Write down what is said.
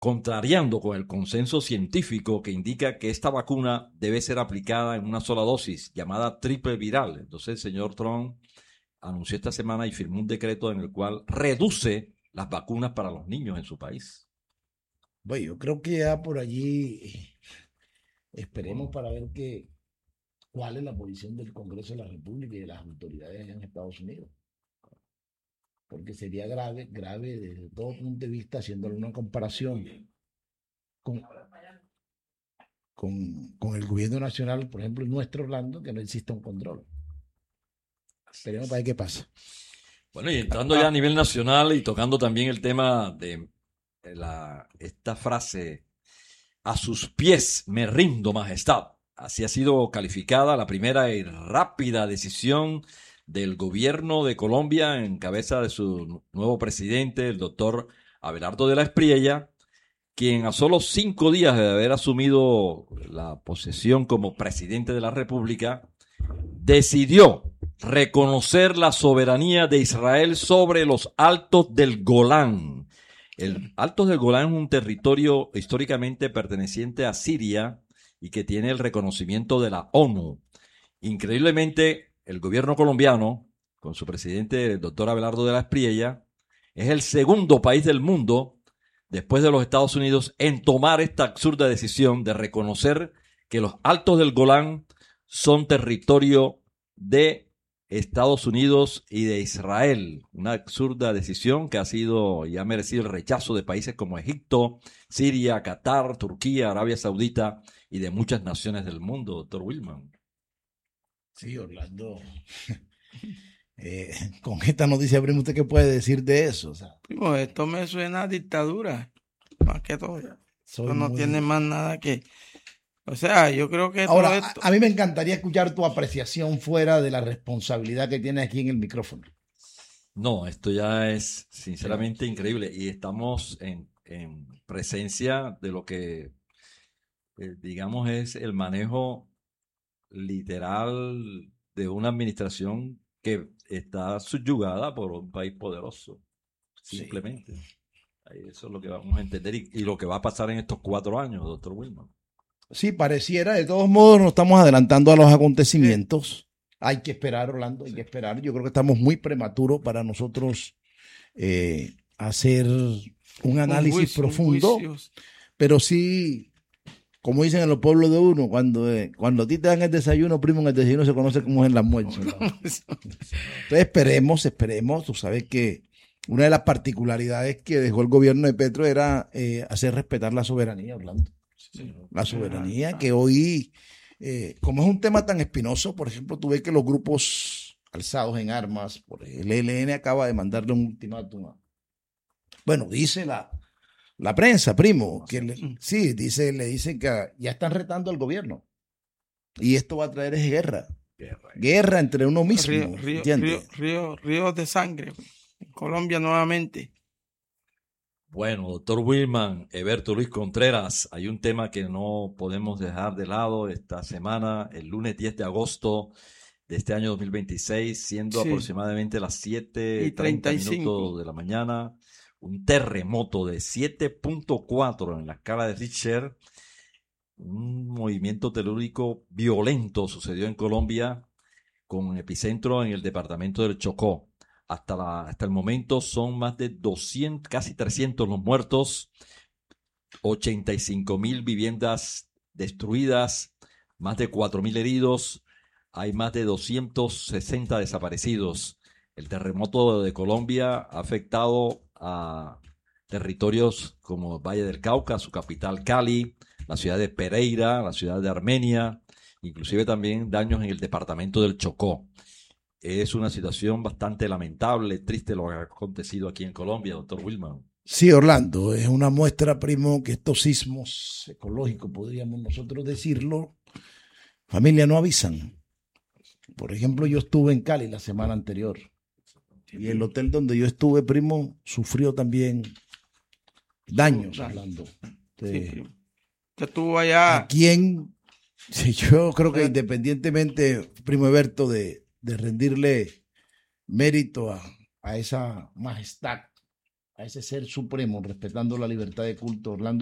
contrariando con el consenso científico que indica que esta vacuna debe ser aplicada en una sola dosis, llamada triple viral. Entonces el señor Trump anunció esta semana y firmó un decreto en el cual reduce las vacunas para los niños en su país. Bueno, yo creo que ya por allí esperemos para ver cuál es la posición del Congreso de la República y de las autoridades en Estados Unidos. Porque sería grave desde todo punto de vista, haciéndole una comparación con, con el gobierno nacional, por ejemplo, en nuestro Orlando, que no existe un control. Esperemos para ver qué pasa. Bueno, y entrando ya a nivel nacional y tocando también el tema de esta frase, a sus pies me rindo, majestad. Así ha sido calificada la primera y rápida decisión del gobierno de Colombia en cabeza de su nuevo presidente, el doctor Abelardo de la Espriella, quien a solo 5 días de haber asumido la posesión como presidente de la República, decidió reconocer la soberanía de Israel sobre los Altos del Golán. El Altos del Golán es un territorio históricamente perteneciente a Siria y que tiene el reconocimiento de la ONU. Increíblemente, el gobierno colombiano, con su presidente, el doctor Abelardo de la Espriella, es el segundo país del mundo, después de los Estados Unidos, en tomar esta absurda decisión de reconocer que los Altos del Golán son territorio de Estados Unidos y de Israel. Una absurda decisión que ha sido y ha merecido el rechazo de países como Egipto, Siria, Qatar, Turquía, Arabia Saudita y de muchas naciones del mundo, doctor Wilman. Sí, Orlando. Con esta noticia, primo, ¿usted qué puede decir de eso? O sea, primo, esto me suena a dictadura, más que todo. Esto no muy... tiene más nada que... O sea, yo creo que ahora, todo esto... a mí me encantaría escuchar tu apreciación fuera de la responsabilidad que tienes aquí en el micrófono. No, esto ya es sinceramente increíble y estamos en presencia de lo que, digamos, es el manejo literal de una administración que está subyugada por un país poderoso, simplemente. Sí. Eso es lo que vamos a entender y lo que va a pasar en estos 4 años, doctor Wilman. Sí, pareciera. De todos modos, nos estamos adelantando a los acontecimientos. Hay que esperar, Orlando, hay que esperar. Yo creo que estamos muy prematuros para nosotros hacer un análisis profundo. Pero sí, como dicen en los pueblos de uno, cuando a ti te dan el desayuno, primo, en el desayuno se conoce como es el almuerzo. Entonces esperemos. Tú sabes que una de las particularidades que dejó el gobierno de Petro era hacer respetar la soberanía, Orlando. Sí. La soberanía que hoy, como es un tema tan espinoso, por ejemplo, tú ves que los grupos alzados en armas, por el ELN acaba de mandarle un ultimátum. Bueno, dice la prensa, primo, que le dicen que ya están retando al gobierno. Y esto va a traer es guerra entre uno mismo. Ríos de sangre. En Colombia nuevamente. Bueno, doctor Wilman, Eberto Luis Contreras, hay un tema que no podemos dejar de lado esta semana, el lunes 10 de agosto de este año 2026, siendo aproximadamente las 7:30 de la mañana, un terremoto de 7.4 en la escala de Richter, un movimiento telúrico violento sucedió en Colombia con epicentro en el departamento del Chocó. Hasta el momento son más de 200, casi 300 los muertos, 85,000 viviendas destruidas, más de 4,000 heridos, hay más de 260 desaparecidos. El terremoto de Colombia ha afectado a territorios como Valle del Cauca, su capital Cali, la ciudad de Pereira, la ciudad de Armenia, inclusive también daños en el departamento del Chocó. Es una situación bastante lamentable, triste lo que ha acontecido aquí en Colombia, doctor Wilman. Sí, Orlando, es una muestra, primo, que estos sismos ecológicos, podríamos nosotros decirlo, familia, no avisan. Por ejemplo, yo estuve en Cali la semana anterior y el hotel donde yo estuve, primo, sufrió también daños, Orlando. Usted estuvo allá. ¿A quién? Sí, yo creo que independientemente, primo Eberto, de rendirle mérito a esa majestad, a ese ser supremo, respetando la libertad de culto, Orlando